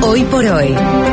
Hoy por hoy.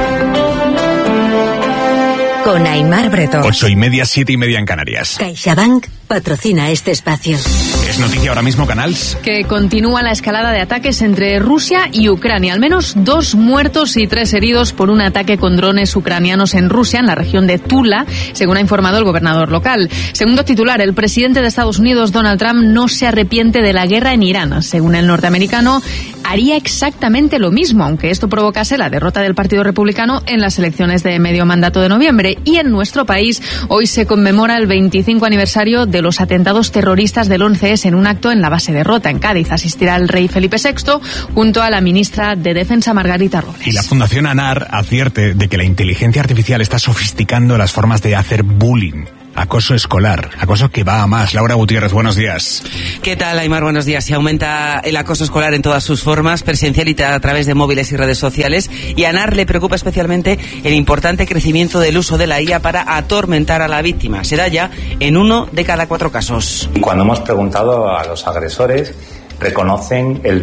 Con Aimar Bretón. 8:30, 7:30 en Canarias. CaixaBank patrocina este espacio. Es noticia ahora mismo, Canals. Que continúa la escalada de ataques entre Rusia y Ucrania. Al menos 2 muertos y 3 heridos por un ataque con drones ucranianos en Rusia, en la región de Tula, según ha informado el gobernador local. Segundo titular, el presidente de Estados Unidos, Donald Trump, no se arrepiente de la guerra en Irán. Según el norteamericano, haría exactamente lo mismo, aunque esto provocase la derrota del Partido Republicano en las elecciones de medio mandato de noviembre. Y en nuestro país, hoy se conmemora el 25 aniversario de los atentados terroristas del 11S en un acto en la base de Rota, en Cádiz. Asistirá el rey Felipe VI junto a la ministra de Defensa, Margarita Robles. Y la Fundación ANAR advierte de que la inteligencia artificial está sofisticando las formas de hacer bullying. Acoso escolar, acoso que va a más. Laura Gutiérrez, buenos días. ¿Qué tal, Aimar? Buenos días. Se aumenta el acoso escolar en todas sus formas, presencial y a través de móviles y redes sociales. Y a ANAR le preocupa especialmente el importante crecimiento del uso de la IA para atormentar a la víctima. Se da ya en 1 de cada 4 casos. Cuando hemos preguntado a los agresores, reconocen el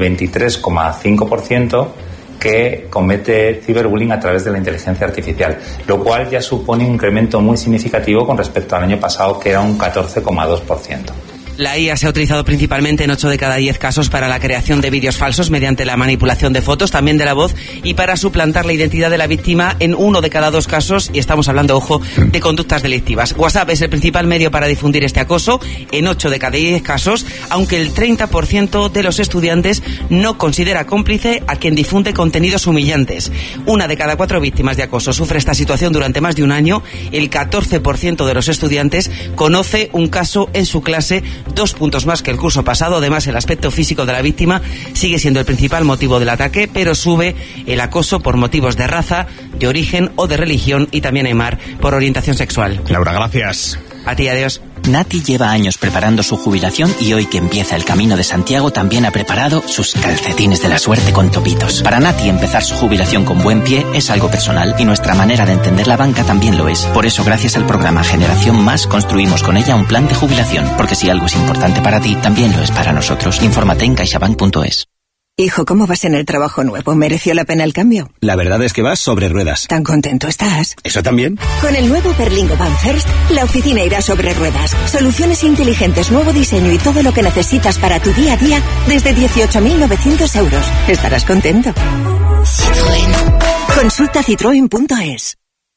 23,5% que comete ciberbullying a través de la inteligencia artificial, lo cual ya supone un incremento muy significativo con respecto al año pasado, que era un 14,2%. La IA se ha utilizado principalmente en 8 de cada 10 casos para la creación de vídeos falsos mediante la manipulación de fotos, también de la voz, y para suplantar la identidad de la víctima en 1 de cada 2 casos, y estamos hablando, ojo, de conductas delictivas. WhatsApp es el principal medio para difundir este acoso en 8 de cada 10 casos, aunque el 30% de los estudiantes no considera cómplice a quien difunde contenidos humillantes. 1 de cada 4 víctimas de acoso sufre esta situación durante más de un año. El 14% de los estudiantes conoce un caso en su clase, 2 puntos más que el curso pasado. Además, el aspecto físico de la víctima sigue siendo el principal motivo del ataque, pero sube el acoso por motivos de raza, de origen o de religión, y también, Aimar, por orientación sexual. Laura, gracias. A ti, adiós. Nati lleva años preparando su jubilación y hoy que empieza el Camino de Santiago también ha preparado sus calcetines de la suerte con topitos. Para Nati empezar su jubilación con buen pie es algo personal y nuestra manera de entender la banca también lo es. Por eso, gracias al programa Generación Más, construimos con ella un plan de jubilación. Porque si algo es importante para ti, también lo es para nosotros. Infórmate en caixabank.es. Hijo, ¿cómo vas en el trabajo nuevo? ¿Mereció la pena el cambio? La verdad es que vas sobre ruedas. ¿Tan contento estás? ¿Eso también? Con el nuevo Berlingo Van First, la oficina irá sobre ruedas. Soluciones inteligentes, nuevo diseño y todo lo que necesitas para tu día a día desde 18.900 euros. Estarás contento. Citroën. Consulta citroen.es.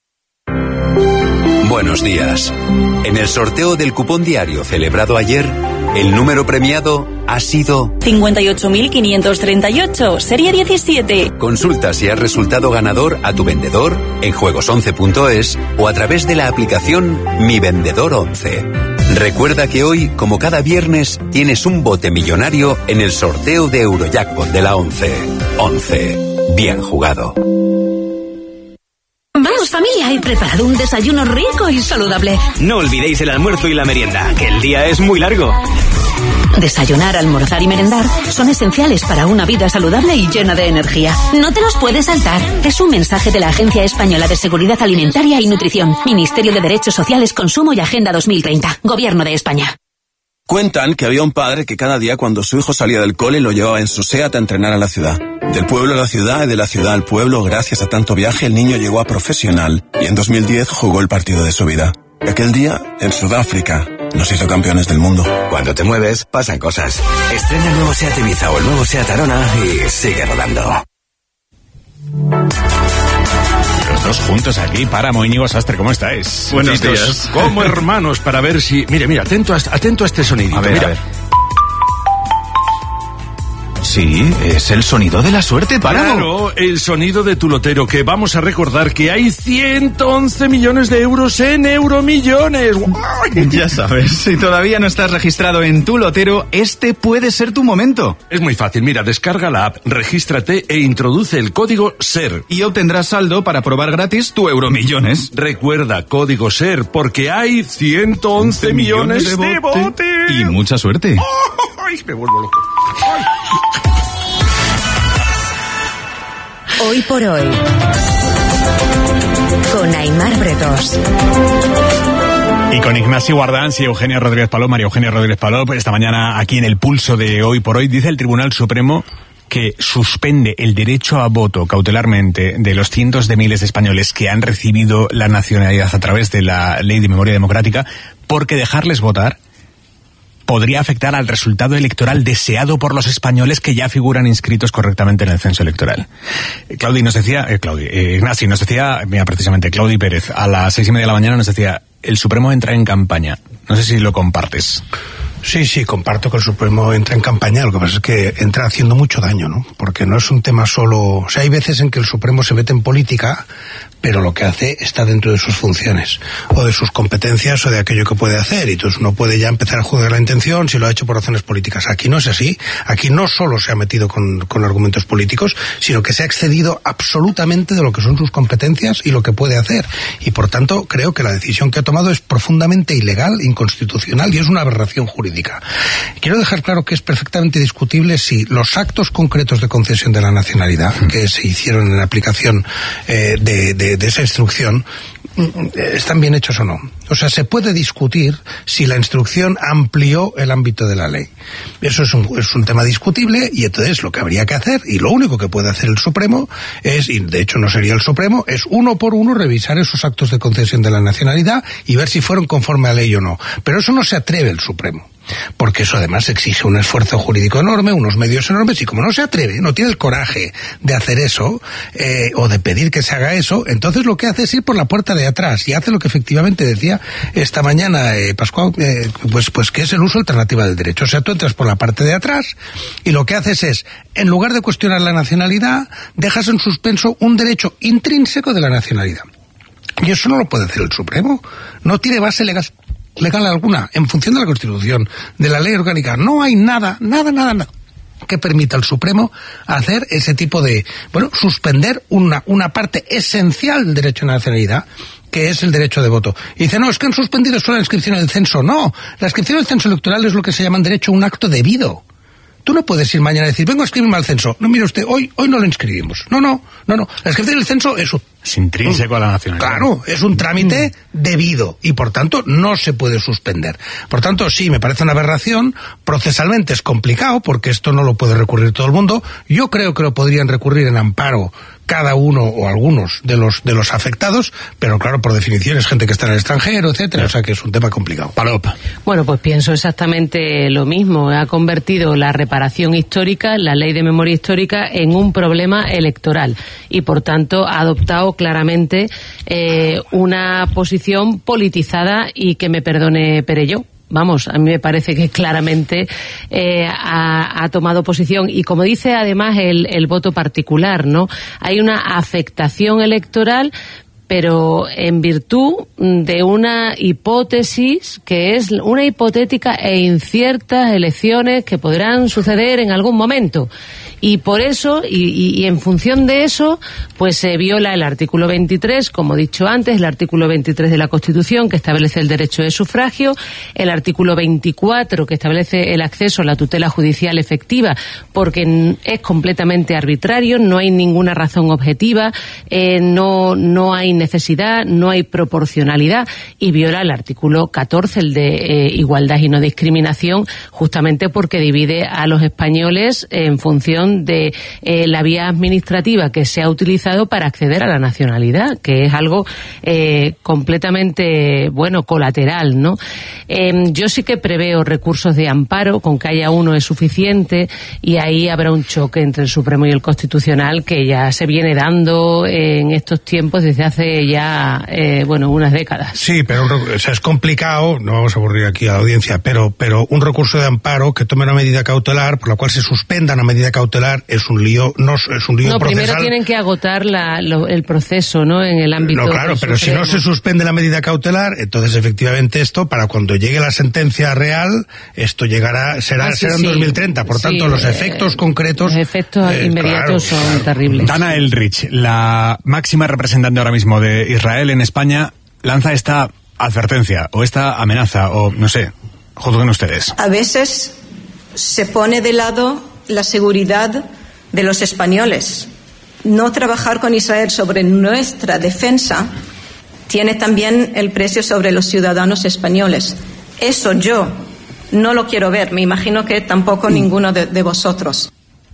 Buenos días. En el sorteo del cupón diario celebrado ayer, el número premiado ha sido 58.538, serie 17. Consulta si has resultado ganador a tu vendedor en juegos11.es o a través de la aplicación Mi Vendedor 11. Recuerda que hoy, como cada viernes, tienes un bote millonario en el sorteo de Eurojackpot de la 11. 11. Bien jugado. Vamos, familia, he preparado un desayuno rico y saludable. No olvidéis el almuerzo y la merienda, que el día es muy largo. Desayunar, almorzar y merendar son esenciales para una vida saludable y llena de energía. No te los puedes saltar. Es un mensaje de la Agencia Española de Seguridad Alimentaria y Nutrición, Ministerio de Derechos Sociales, Consumo y Agenda 2030, Gobierno de España. Cuentan que había un padre que cada día cuando su hijo salía del cole lo llevaba en su SEAT a entrenar a la ciudad. Del pueblo a la ciudad y de la ciudad al pueblo, gracias a tanto viaje, el niño llegó a profesional y en 2010 jugó el partido de su vida. Aquel día, en Sudáfrica, nos hizo campeones del mundo. Cuando te mueves, pasan cosas. Estrena el nuevo SEAT Ibiza o el nuevo SEAT Arona y sigue rodando. Los dos juntos aquí, Páramo, Íñigo Sastre, ¿cómo estáis? Buenos días. Como hermanos, para ver si... Mira, atento a este sonidito. A ver. Sí, es el sonido de la suerte, Páramo. Claro, el sonido de tu lotero, que vamos a recordar que hay 111 millones de euros en Euromillones. Ya sabes, si todavía no estás registrado en tu lotero, este puede ser tu momento. Es muy fácil, mira, descarga la app, regístrate e introduce el código SER. Y obtendrás saldo para probar gratis tu Euromillones. Recuerda, código SER, porque hay 111 millones de botes. Y mucha suerte. ¡Ay, me vuelvo loco! ¡Ay! Hoy por hoy. Con Aimar Bretós. Y con Ignacio Guardans y Eugenia Rodríguez Palop, María Eugenia Rodríguez Palop, esta mañana aquí en el pulso de Hoy por Hoy, dice el Tribunal Supremo que suspende el derecho a voto cautelarmente de los cientos de miles de españoles que han recibido la nacionalidad a través de la Ley de Memoria Democrática, porque dejarles votar podría afectar al resultado electoral deseado por los españoles que ya figuran inscritos correctamente en el censo electoral. Ignasi nos decía, mira, precisamente Claudi Pérez, a las 6:30 de la mañana nos decía, el Supremo entra en campaña. No sé si lo compartes. Sí, comparto que el Supremo entra en campaña. Lo que pasa es que entra haciendo mucho daño, ¿no? Porque no es un tema solo... O sea, hay veces en que el Supremo se mete en política, pero lo que hace está dentro de sus funciones, o de sus competencias, o de aquello que puede hacer. Y entonces uno puede ya empezar a juzgar la intención si lo ha hecho por razones políticas. Aquí no es así. Aquí no solo se ha metido con argumentos políticos, sino que se ha excedido absolutamente de lo que son sus competencias y lo que puede hacer. Y por tanto, creo que la decisión que ha tomado es profundamente ilegal, inconstitucional, y es una aberración jurídica. Quiero dejar claro que es perfectamente discutible si los actos concretos de concesión de la nacionalidad que se hicieron en la aplicación de esa instrucción están bien hechos o no. O sea, se puede discutir si la instrucción amplió el ámbito de la ley. Eso es un tema discutible, y entonces lo que habría que hacer, y lo único que puede hacer el Supremo es, y de hecho no sería el Supremo, es uno por uno revisar esos actos de concesión de la nacionalidad y ver si fueron conforme a ley o no. Pero eso no se atreve el Supremo, porque eso además exige un esfuerzo jurídico enorme, unos medios enormes, y como no se atreve, no tiene el coraje de hacer eso, o de pedir que se haga eso, entonces lo que hace es ir por la puerta de atrás, y hace lo que efectivamente decía esta mañana Pascual, pues que es el uso alternativa del derecho. O sea, tú entras por la parte de atrás, y lo que haces es, en lugar de cuestionar la nacionalidad, dejas en suspenso un derecho intrínseco de la nacionalidad. Y eso no lo puede hacer el Supremo. No tiene base legal alguna, en función de la Constitución, de la ley orgánica. No hay nada que permita al Supremo hacer ese tipo de, suspender una parte esencial del derecho a la nacionalidad, que es el derecho de voto. Y dice, no, es que han suspendido solo la inscripción del censo. No, la inscripción del censo electoral es lo que se llama derecho a un acto debido. Tú no puedes ir mañana y decir, vengo a inscribirme al censo. No, mire usted, hoy no lo inscribimos. No. La inscripción del censo es intrínseco a la nacionalidad. Claro, es un trámite debido, y por tanto no se puede suspender. Por tanto, sí, me parece una aberración. Procesalmente es complicado, porque esto no lo puede recurrir todo el mundo. Yo creo que lo podrían recurrir en amparo cada uno o algunos de los afectados, pero claro, por definición es gente que está en el extranjero, etcétera, o sea que es un tema complicado. Palop. Bueno, pues pienso exactamente lo mismo. Ha convertido la reparación histórica, la ley de memoria histórica, en un problema electoral, y por tanto ha adoptado claramente una posición politizada, y que me perdone Perelló. Vamos, a mí me parece que claramente ha tomado posición, y como dice además el voto particular, ¿no? Hay una afectación electoral, pero en virtud de una hipótesis que es una hipotética e inciertas elecciones que podrán suceder en algún momento. Y por eso, y en función de eso, pues se viola el artículo 23, como he dicho antes, el artículo 23 de la Constitución, que establece el derecho de sufragio, el artículo 24, que establece el acceso a la tutela judicial efectiva, porque es completamente arbitrario, no hay ninguna razón objetiva, no hay necesidad, no hay proporcionalidad, y viola el artículo 14, el de igualdad y no discriminación, justamente porque divide a los españoles en función de la vía administrativa que se ha utilizado para acceder a la nacionalidad, que es algo completamente, colateral, ¿no? Yo sí que preveo recursos de amparo, con que haya uno es suficiente, y ahí habrá un choque entre el Supremo y el Constitucional que ya se viene dando en estos tiempos desde hace ya, unas décadas. Sí, pero es complicado, no vamos a aburrir aquí a la audiencia, pero un recurso de amparo que tome una medida cautelar por la cual se suspenda una medida cautelar es un lío, no es un lío procesal. Primero tienen que agotar el proceso, ¿no? En el ámbito. No, claro, pero si no se suspende la medida cautelar, entonces efectivamente esto, para cuando llegue la sentencia real, esto será en 2030. Por tanto, los efectos concretos. Los efectos inmediatos son terribles. Dana Elrich, la máxima representante ahora mismo de Israel en España, lanza esta advertencia o esta amenaza, o no sé, juzguen ustedes. A veces se pone de lado la seguridad de los españoles. No trabajar con Israel sobre nuestra defensa tiene también el precio sobre los ciudadanos españoles. Eso yo no lo quiero ver. Me imagino que tampoco ninguno de vosotros.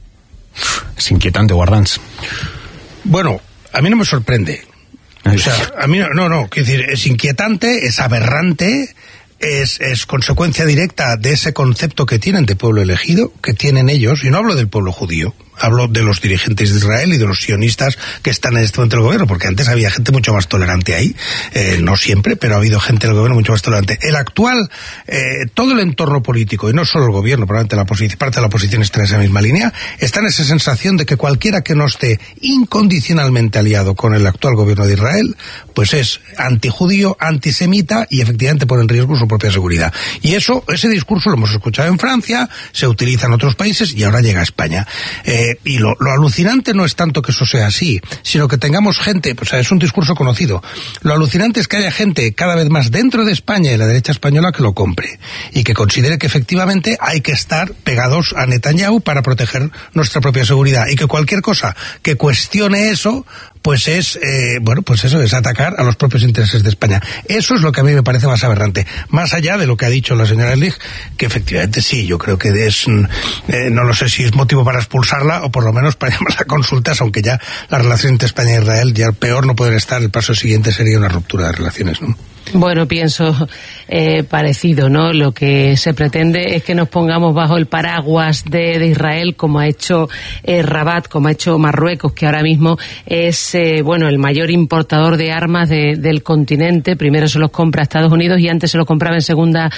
Es inquietante, Guardans. Bueno, a mí no me sorprende. O sea, a mí no, quiero decir, es inquietante, es aberrante, es consecuencia directa de ese concepto que tienen de pueblo elegido, que tienen ellos, y no hablo del pueblo judío, hablo de los dirigentes de Israel y de los sionistas que están en este momento del gobierno, porque antes había gente mucho más tolerante ahí, no siempre, pero ha habido gente del gobierno mucho más tolerante. El actual, todo el entorno político, y no solo el gobierno, probablemente parte de la oposición está en esa misma línea, está en esa sensación de que cualquiera que no esté incondicionalmente aliado con el actual gobierno de Israel, pues es antijudío, antisemita, y efectivamente pone en riesgo su propia seguridad. Y ese discurso lo hemos escuchado en Francia, se utiliza en otros países y ahora llega a España. Y lo alucinante no es tanto que eso sea así, sino que tengamos gente, pues es un discurso conocido. Lo alucinante es que haya gente cada vez más dentro de España y la derecha española que lo compre y que considere que efectivamente hay que estar pegados a Netanyahu para proteger nuestra propia seguridad, y que cualquier cosa que cuestione eso, pues es, es atacar a los propios intereses de España. Eso es lo que a mí me parece más aberrante. Más allá de lo que ha dicho la señora Erlich, que efectivamente sí, yo creo que es, no lo sé si es motivo para expulsarla o por lo menos para llamar a consultas, aunque ya la relación entre España e Israel ya peor no pueden estar. El paso siguiente sería una ruptura de relaciones, ¿no? Bueno, pienso parecido, ¿no? Lo que se pretende es que nos pongamos bajo el paraguas de Israel, como ha hecho Rabat, como ha hecho Marruecos, que ahora mismo es el mayor importador de armas del continente. Primero se los compra a Estados Unidos y antes se los compraba en segundas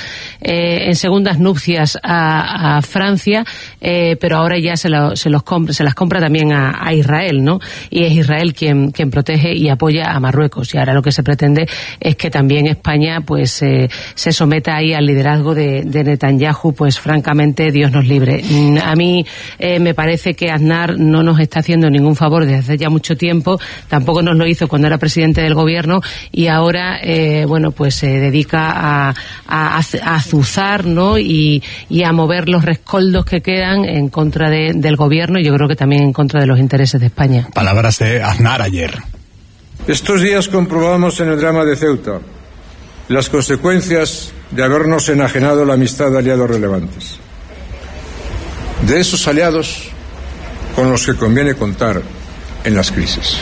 nupcias a Francia, pero ahora ya se las compra también a Israel, ¿no? Y es Israel quien protege y apoya a Marruecos. Y ahora lo que se pretende es que también España pues se someta ahí al liderazgo de Netanyahu. Pues francamente, Dios nos libre. A mí me parece que Aznar no nos está haciendo ningún favor desde hace ya mucho tiempo, tampoco nos lo hizo cuando era presidente del gobierno, y ahora se dedica a azuzar, ¿no? y a mover los rescoldos que quedan en contra del gobierno, y yo creo que también en contra de los intereses de España. Palabras de Aznar ayer. Estos días comprobamos en el drama de Ceuta las consecuencias de habernos enajenado la amistad de aliados relevantes. De esos aliados con los que conviene contar en las crisis.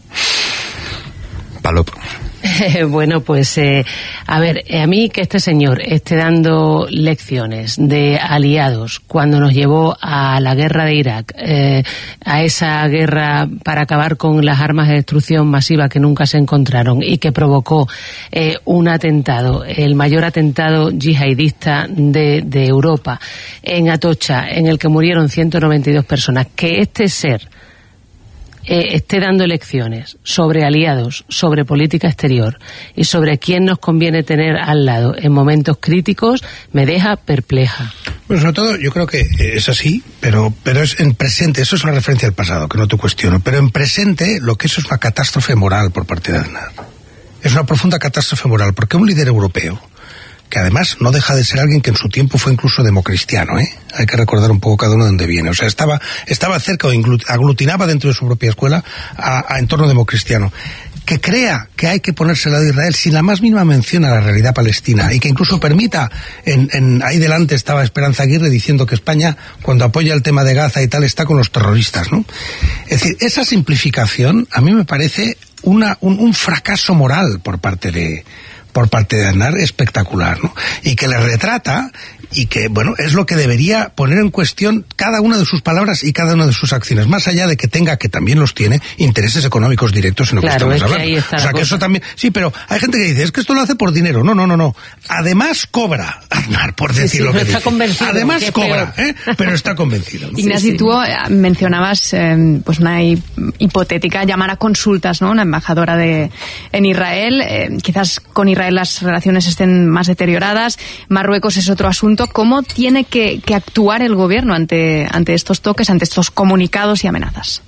Palop. Bueno, pues a mí que este señor esté dando lecciones de aliados cuando nos llevó a la guerra de Irak, a esa guerra para acabar con las armas de destrucción masiva que nunca se encontraron y que provocó un atentado, el mayor atentado yihadista de Europa, en Atocha, en el que murieron 192 personas, que este ser esté dando lecciones sobre aliados, sobre política exterior y sobre quién nos conviene tener al lado en momentos críticos, me deja perpleja. Bueno, sobre todo yo creo que es así, pero es en presente. Eso es una referencia al pasado, que no te cuestiono, pero en presente lo que eso es una catástrofe moral por parte de Aznar. Es una profunda catástrofe moral, porque un líder europeo, que además no deja de ser alguien que en su tiempo fue incluso democristiano, hay que recordar un poco cada uno de dónde viene. O sea, estaba cerca o aglutinaba dentro de su propia escuela a entorno democristiano. Que crea que hay que ponerse al lado de Israel sin la más mínima mención a la realidad palestina, y que incluso permita, ahí delante estaba Esperanza Aguirre diciendo que España, cuando apoya el tema de Gaza y tal, está con los terroristas, ¿no? Es decir, esa simplificación a mí me parece un fracaso moral por parte de Aznar espectacular, ¿no? Y que le retrata, y que, es lo que debería poner en cuestión cada una de sus palabras y cada una de sus acciones, más allá de que tenga, que también los tiene, intereses económicos directos en lo que estamos hablando. O sea, que eso también, sí, pero hay gente que dice, es que esto lo hace por dinero. No. Además cobra Aznar, por decir lo que dice. Además cobra, pero está convencido, ¿no? Ignacio, tú mencionabas una hipotética llamar a consultas, ¿no? Una embajadora en Israel, quizás con Israel las relaciones estén más deterioradas. Marruecos es otro asunto. ¿Cómo tiene que actuar el gobierno ante estos toques, ante estos comunicados y amenazas?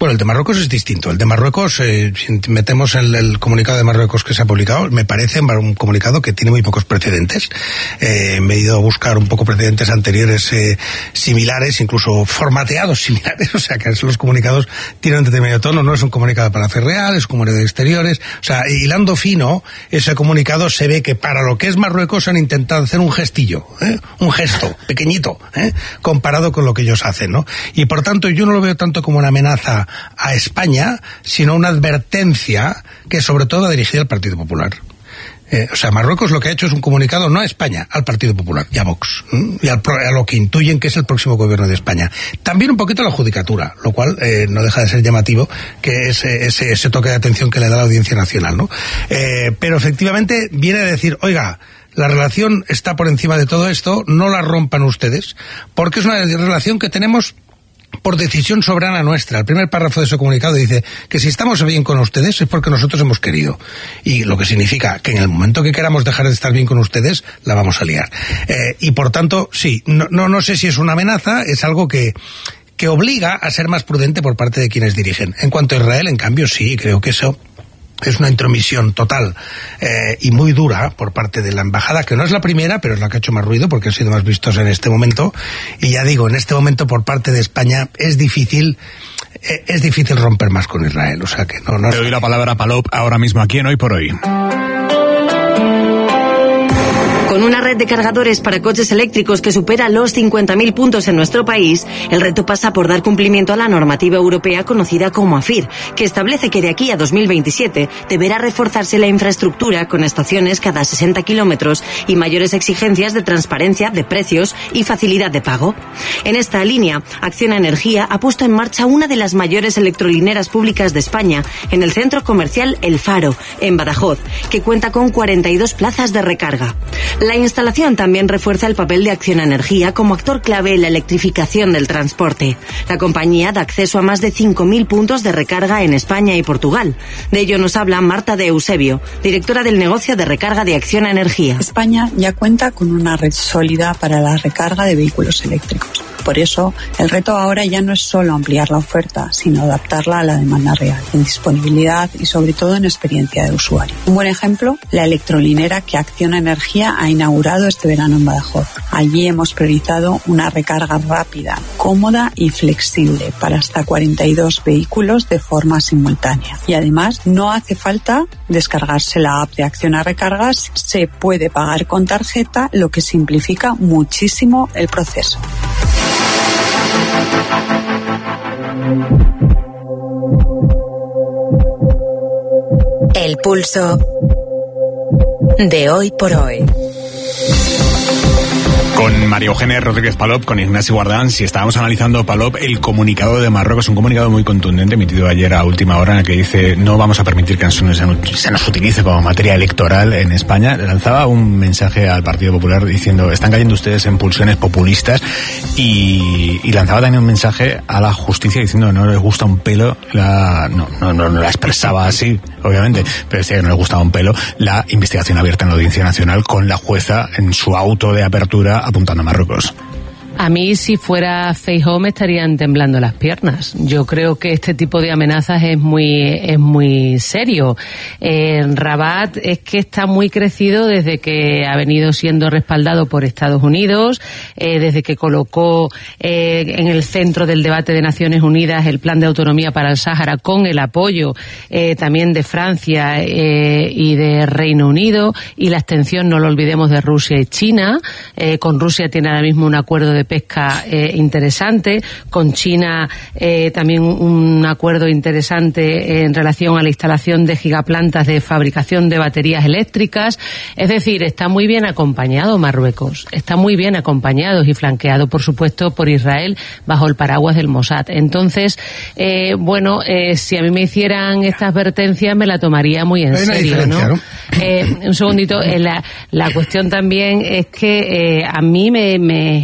Bueno, el de Marruecos es distinto. El de Marruecos, si metemos el comunicado de Marruecos que se ha publicado, me parece un comunicado que tiene muy pocos precedentes. Me he ido a buscar un poco precedentes anteriores similares, incluso formateados similares, o sea que los comunicados tienen un determinado tono, no es un comunicado para hacer real, es un comunicado de exteriores, o sea, hilando fino, ese comunicado se ve que para lo que es Marruecos han intentado hacer un gestillo, un gesto pequeñito, comparado con lo que ellos hacen, ¿no? Y por tanto yo no lo veo tanto como una amenaza a España, sino una advertencia que sobre todo va dirigida al Partido Popular. O sea, Marruecos lo que ha hecho es un comunicado no a España, al Partido Popular y a Vox, y a lo que intuyen que es el próximo gobierno de España. También un poquito a la judicatura, lo cual no deja de ser llamativo, que es ese toque de atención que le da la Audiencia Nacional, ¿no? Pero efectivamente viene a decir, oiga, la relación está por encima de todo esto, no la rompan ustedes, porque es una relación que tenemos por decisión soberana nuestra. El primer párrafo de ese comunicado dice que si estamos bien con ustedes es porque nosotros hemos querido. Y lo que significa que en el momento que queramos dejar de estar bien con ustedes, la vamos a liar. Y por tanto, sí, no sé si es una amenaza, es algo que obliga a ser más prudente por parte de quienes dirigen. En cuanto a Israel, en cambio, sí, creo que eso es una intromisión total y muy dura por parte de la embajada, que no es la primera, pero es la que ha hecho más ruido porque ha sido más vistosa en este momento. Y ya digo, en este momento por parte de España es difícil romper más con Israel. O sea que no. Te doy la palabra a Palop ahora mismo aquí en Hoy por Hoy. Con una red de cargadores para coches eléctricos que supera los 50.000 puntos en nuestro país, el reto pasa por dar cumplimiento a la normativa europea conocida como AFIR, que establece que de aquí a 2027 deberá reforzarse la infraestructura con estaciones cada 60 kilómetros y mayores exigencias de transparencia, de precios y facilidad de pago. En esta línea, Acciona Energía ha puesto en marcha una de las mayores electrolineras públicas de España en el centro comercial El Faro, en Badajoz, que cuenta con 42 plazas de recarga. La instalación también refuerza el papel de Acciona Energía como actor clave en la electrificación del transporte. La compañía da acceso a más de 5.000 puntos de recarga en España y Portugal. De ello nos habla Marta de Eusebio, directora del negocio de recarga de Acciona Energía. España ya cuenta con una red sólida para la recarga de vehículos eléctricos. Por eso, el reto ahora ya no es solo ampliar la oferta, sino adaptarla a la demanda real, en disponibilidad y sobre todo en experiencia de usuario. Un buen ejemplo, la electrolinera que Acciona Energía ha inaugurado este verano en Badajoz. Allí hemos priorizado una recarga rápida, cómoda y flexible para hasta 42 vehículos de forma simultánea. Y además, no hace falta descargarse la app de Acciona Recargas, se puede pagar con tarjeta, lo que simplifica muchísimo el proceso. El pulso de Hoy por Hoy. Con María Eugenia Rodríguez Palop, con Ignacio Guardans, y estábamos analizando, Palop, el comunicado de Marruecos, un comunicado muy contundente emitido ayer a última hora en el que dice no vamos a permitir que se nos utilice como materia electoral en España. Lanzaba un mensaje al Partido Popular diciendo están cayendo ustedes en pulsiones populistas y lanzaba también un mensaje a la justicia diciendo no les gusta un pelo, no la expresaba así, obviamente, pero decía que no les gustaba un pelo la investigación abierta en la Audiencia Nacional con la jueza en su auto de apertura apuntando a Marruecos. A mí, si fuera Feijóo, me estarían temblando las piernas. Yo creo que este tipo de amenazas es muy serio. Rabat es que está muy crecido desde que ha venido siendo respaldado por Estados Unidos, desde que colocó en el centro del debate de Naciones Unidas el plan de autonomía para el Sáhara con el apoyo también de Francia y de Reino Unido, y la abstención, no lo olvidemos, de Rusia y China. Con Rusia tiene ahora mismo un acuerdo de pesca interesante, con China también un acuerdo interesante en relación a la instalación de gigaplantas de fabricación de baterías eléctricas. Es decir, está muy bien acompañado Marruecos, está muy bien acompañado y flanqueado, por supuesto, por Israel bajo el paraguas del Mossad. Entonces, si a mí me hicieran esta advertencia me la tomaría muy en serio, ¿no? Un segundito, la cuestión también es que a mí me genera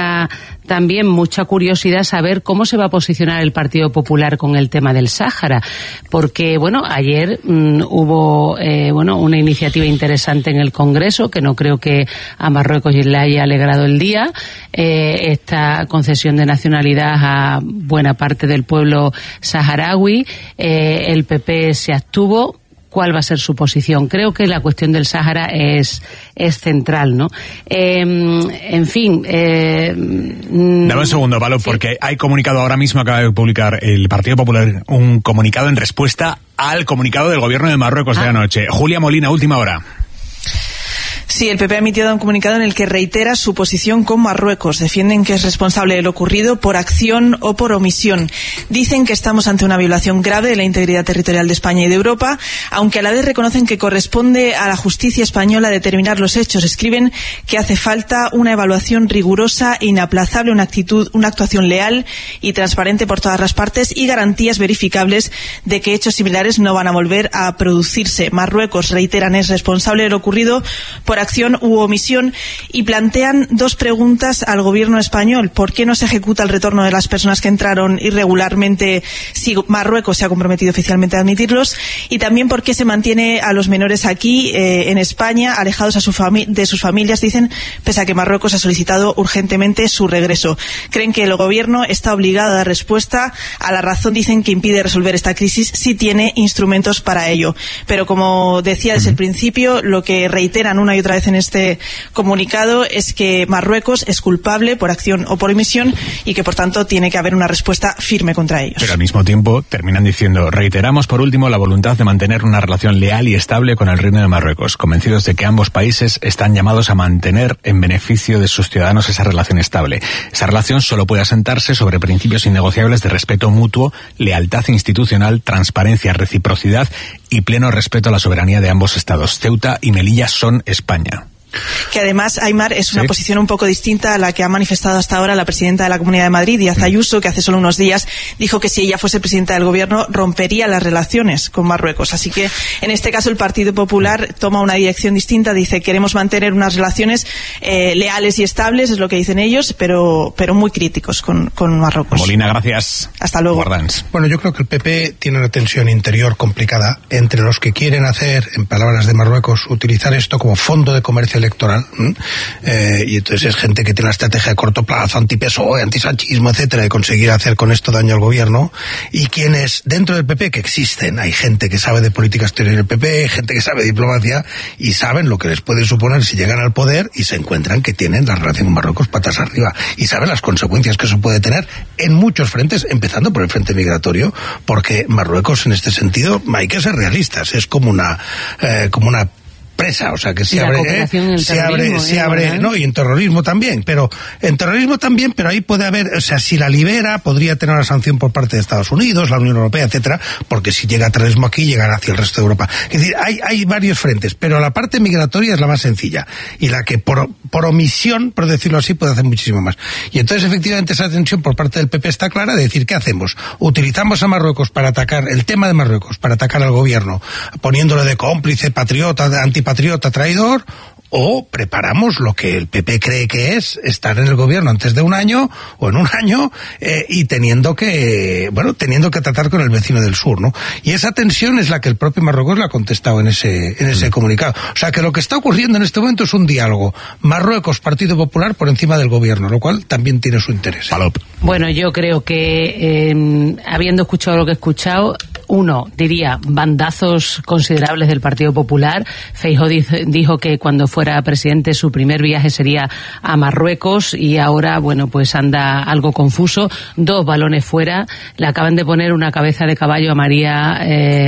genera también mucha curiosidad saber cómo se va a posicionar el Partido Popular con el tema del Sáhara, porque bueno, ayer hubo una iniciativa interesante en el Congreso, que no creo que a Marruecos le haya alegrado el día, esta concesión de nacionalidad a buena parte del pueblo saharaui. El PP se abstuvo. ¿Cuál va a ser su posición? Creo que la cuestión del Sáhara es central, ¿no? En fin. Dame un segundo, Pablo, porque hay comunicado ahora mismo, acaba de publicar el Partido Popular un comunicado en respuesta al comunicado del gobierno de Marruecos de anoche. Julia Molina, última hora. Sí, el PP ha emitido un comunicado en el que reitera su posición con Marruecos. Defienden que es responsable de lo ocurrido por acción o por omisión. Dicen que estamos ante una violación grave de la integridad territorial de España y de Europa, aunque a la vez reconocen que corresponde a la justicia española determinar los hechos. Escriben que hace falta una evaluación rigurosa e inaplazable, una actuación leal y transparente por todas las partes y garantías verificables de que hechos similares no van a volver a producirse. Marruecos, reiteran, es responsable de lo ocurrido por acción u omisión y plantean dos preguntas al gobierno español. ¿Por qué no se ejecuta el retorno de las personas que entraron irregularmente si Marruecos se ha comprometido oficialmente a admitirlos? Y también por qué se mantiene a los menores aquí en España, alejados de sus familias, dicen, pese a que Marruecos ha solicitado urgentemente su regreso. Creen que el gobierno está obligado a dar respuesta a la razón, dicen, que impide resolver esta crisis si tiene instrumentos para ello. Pero como decía desde el principio, lo que reiteran una y otra vez en este comunicado es que Marruecos es culpable por acción o por omisión y que por tanto tiene que haber una respuesta firme contra ellos. Pero al mismo tiempo terminan diciendo: reiteramos por último la voluntad de mantener una relación leal y estable con el Reino de Marruecos, convencidos de que ambos países están llamados a mantener en beneficio de sus ciudadanos esa relación estable. Esa relación solo puede asentarse sobre principios innegociables de respeto mutuo, lealtad institucional, transparencia, reciprocidad y pleno respeto a la soberanía de ambos estados. Ceuta y Melilla son España. Que además, Aimar, es una posición un poco distinta a la que ha manifestado hasta ahora la presidenta de la Comunidad de Madrid, Díaz Ayuso, que hace solo unos días dijo que si ella fuese presidenta del gobierno rompería las relaciones con Marruecos. Así que en este caso el Partido Popular toma una dirección distinta, dice queremos mantener unas relaciones leales y estables, es lo que dicen ellos, pero muy críticos con Marruecos. Molina, gracias. Hasta luego. Guardans. Bueno, yo creo que el PP tiene una tensión interior complicada entre los que quieren hacer, en palabras de Marruecos, utilizar esto como fondo de comercio electoral, y entonces es gente que tiene la estrategia de corto plazo, anti-PSOE, anti-sanchismo, etcétera, de conseguir hacer con esto daño al gobierno, y quienes dentro del PP, que existen, hay gente que sabe de política exterior del PP, gente que sabe de diplomacia, y saben lo que les puede suponer si llegan al poder y se encuentran que tienen la relación con Marruecos patas arriba, y saben las consecuencias que eso puede tener en muchos frentes, empezando por el frente migratorio, porque Marruecos en este sentido, hay que ser realistas, es como una presa, o sea que se abre, no, y en terrorismo también, pero ahí puede haber, o sea, si la libera, podría tener una sanción por parte de Estados Unidos, la Unión Europea, etcétera, porque si llega terrorismo aquí, llegará hacia el resto de Europa. Es decir, hay varios frentes, pero la parte migratoria es la más sencilla, y la que por omisión, por decirlo así, puede hacer muchísimo más. Y entonces, efectivamente, esa tensión por parte del PP está clara, de decir, ¿qué hacemos? Utilizamos a Marruecos para atacar, el tema de Marruecos, para atacar al gobierno, poniéndolo de cómplice, patriota, antipatriota, traidor, o preparamos lo que el PP cree que es estar en el gobierno antes de un año o en un año, y teniendo que tratar con el vecino del sur, ¿no? Y esa tensión es la que el propio Marruecos le ha contestado en ese comunicado. O sea que lo que está ocurriendo en este momento es un diálogo Marruecos Partido Popular por encima del gobierno, lo cual también tiene su interés. Bueno, yo creo que habiendo escuchado lo que he escuchado, uno diría bandazos considerables del Partido Popular. Feijóo dijo que cuando fuera presidente su primer viaje sería a Marruecos, y ahora, bueno, pues anda algo confuso. 2 balones fuera. Le acaban de poner una cabeza de caballo a María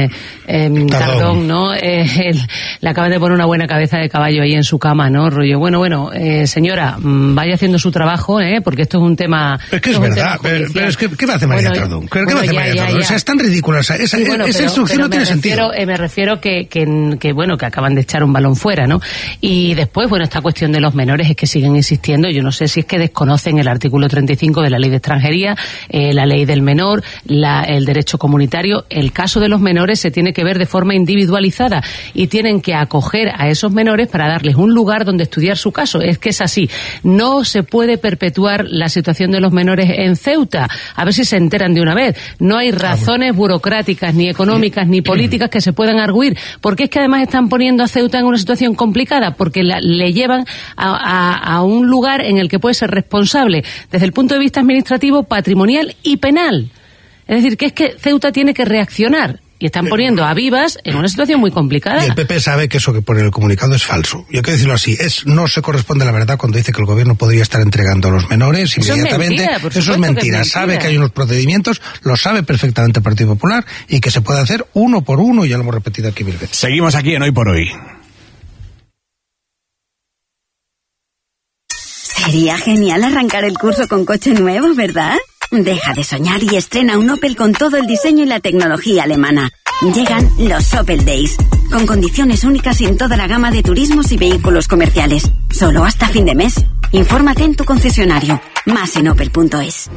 Tardón, ¿no? Le acaban de poner una buena cabeza de caballo ahí en su cama, ¿no? Rollo, bueno, señora, vaya haciendo su trabajo, porque esto es un tema... Es que es verdad, pero es que ¿qué va a hacer María Tardón? ¿Qué va a hacer María Tardón? O sea, es tan ridícula, es esa instrucción no tiene sentido. Me refiero que bueno, que acaban de echar un balón fuera, ¿no? Y después, bueno, esta cuestión de los menores es que siguen insistiendo. Yo no sé si es que desconocen el artículo 35 de la Ley de Extranjería, la Ley del Menor, el derecho comunitario. El caso de los menores se tiene que ver de forma individualizada y tienen que acoger a esos menores para darles un lugar donde estudiar su caso. Es que es así. No se puede perpetuar la situación de los menores en Ceuta. A ver si se enteran de una vez. No hay razones burocráticas, ni económicas, ni políticas que se puedan arguir. Porque es que además están poniendo a Ceuta en una situación complicada, porque le llevan a un lugar en el que puede ser responsable desde el punto de vista administrativo, patrimonial y penal. Es decir, que es que Ceuta tiene que reaccionar. Y están poniendo a Vivas en una situación muy complicada. Y el PP sabe que eso que pone en el comunicado es falso. Y hay que decirlo así, no se corresponde a la verdad cuando dice que el gobierno podría estar entregando a los menores inmediatamente. Eso es mentira. Sabe que hay unos procedimientos, lo sabe perfectamente el Partido Popular, y que se puede hacer uno por uno, y ya lo hemos repetido aquí 1000 veces. Seguimos aquí en Hoy por Hoy. Sería genial arrancar el curso con coche nuevo, ¿verdad? Deja de soñar y estrena un Opel con todo el diseño y la tecnología alemana. Llegan los Opel Days, con condiciones únicas en toda la gama de turismos y vehículos comerciales. Solo hasta fin de mes. Infórmate en tu concesionario. Más en opel.es.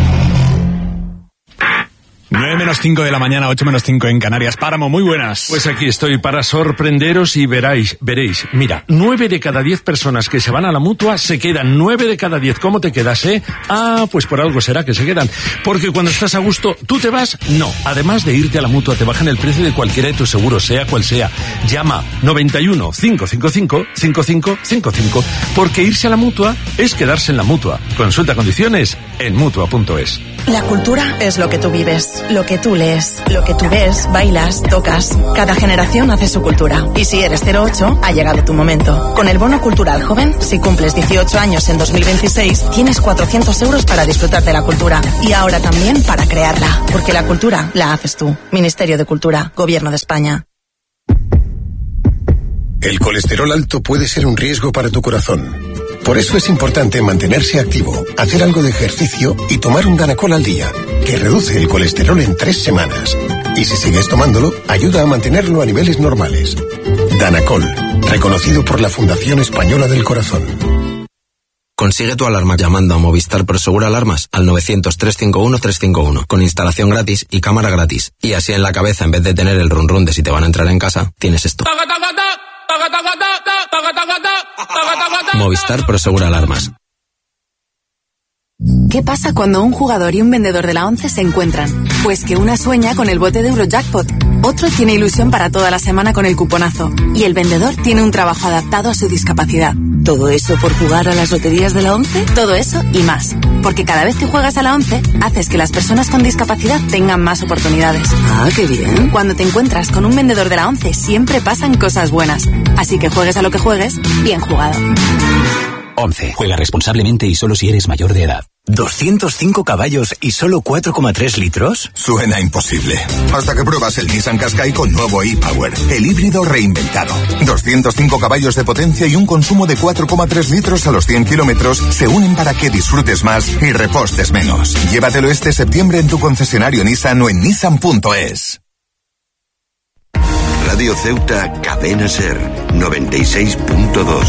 9:05 de la mañana, 8:05 en Canarias. Páramo, muy buenas. Pues aquí estoy para sorprenderos y veréis. Mira, 9 de cada 10 personas que se van a la Mutua se quedan. 9 de cada 10. ¿Cómo te quedas, eh? Pues por algo será que se quedan. Porque cuando estás a gusto, ¿tú te vas? No. Además de irte a la Mutua, te bajan el precio de cualquiera de tus seguros, sea cual sea. Llama 91 555 5555. Porque irse a la Mutua es quedarse en la Mutua. Consulta condiciones en Mutua.es. La cultura es lo que tú vives, lo que tú lees, lo que tú ves, bailas, tocas. Cada generación hace su cultura. Y si eres 08, ha llegado tu momento. Con el Bono Cultural Joven, si cumples 18 años en 2026, tienes 400 euros para disfrutar de la cultura. Y ahora también para crearla. Porque la cultura la haces tú. Ministerio de Cultura, Gobierno de España. El colesterol alto puede ser un riesgo para tu corazón. Por eso es importante mantenerse activo, hacer algo de ejercicio y tomar un Danacol al día, que reduce el colesterol en 3 semanas. Y si sigues tomándolo, ayuda a mantenerlo a niveles normales. Danacol, reconocido por la Fundación Española del Corazón. Consigue tu alarma llamando a Movistar Prosegur Alarmas al 900-351-351, con instalación gratis y cámara gratis. Y así en la cabeza, en vez de tener el run run de si te van a entrar en casa, tienes esto. Movistar Prosegur Alarmas. ¿Qué pasa cuando un jugador y un vendedor de la 11 se encuentran? Pues que una sueña con el bote de Eurojackpot, otro tiene ilusión para toda la semana con el cuponazo y el vendedor tiene un trabajo adaptado a su discapacidad. ¿Todo eso por jugar a las loterías de la 11? Todo eso y más. Porque cada vez que juegas a la 11, haces que las personas con discapacidad tengan más oportunidades. ¡Ah, qué bien! Cuando te encuentras con un vendedor de la 11, siempre pasan cosas buenas. Así que juegues a lo que juegues, bien jugado. 11. Juega responsablemente y solo si eres mayor de edad. ¿205 caballos y solo 4,3 litros? Suena imposible. Hasta que pruebas el Nissan Qashqai con nuevo e-Power, el híbrido reinventado. 205 caballos de potencia y un consumo de 4,3 litros a los 100 kilómetros se unen para que disfrutes más y repostes menos. Llévatelo este septiembre en tu concesionario Nissan o en nissan.es. Radio Ceuta, Cadena Ser, 96.2.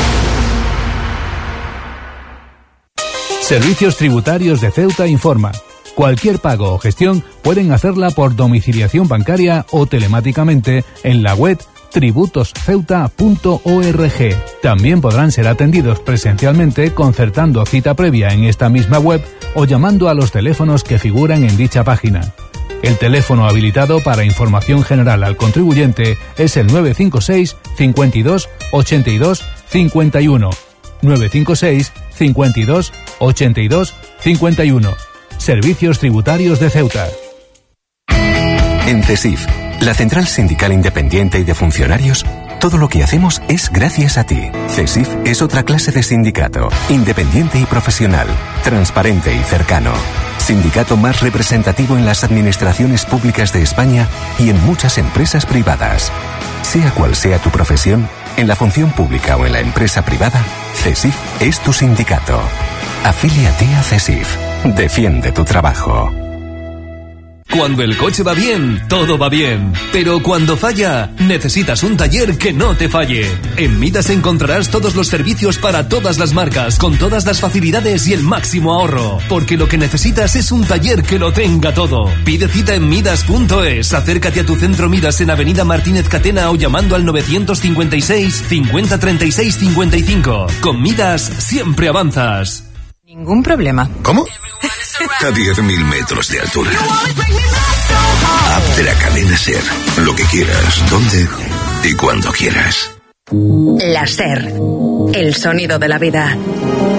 Servicios Tributarios de Ceuta informa. Cualquier pago o gestión pueden hacerla por domiciliación bancaria o telemáticamente en la web tributosceuta.org. También podrán ser atendidos presencialmente concertando cita previa en esta misma web o llamando a los teléfonos que figuran en dicha página. El teléfono habilitado para información general al contribuyente es el 956 52 82 51. 956 52 82 51. Servicios Tributarios de Ceuta. En CESIF, la Central Sindical Independiente y de Funcionarios, todo lo que hacemos es gracias a ti. CESIF es otra clase de sindicato, independiente y profesional, transparente y cercano. Sindicato más representativo en las administraciones públicas de España y en muchas empresas privadas. Sea cual sea tu profesión, en la función pública o en la empresa privada, CESIF es tu sindicato. Afíliate a CESIF. Defiende tu trabajo. Cuando el coche va bien, todo va bien. Pero cuando falla, necesitas un taller que no te falle. En Midas encontrarás todos los servicios para todas las marcas, con todas las facilidades y el máximo ahorro. Porque lo que necesitas es un taller que lo tenga todo. Pide cita en Midas.es. Acércate a tu centro Midas en Avenida Martínez Catena o llamando al 956 50 36 55. Con Midas siempre avanzas. Ningún problema. ¿Cómo? A 10.000 metros de altura. App de la cadena SER. Lo que quieras, donde y cuando quieras. La SER. El sonido de la vida.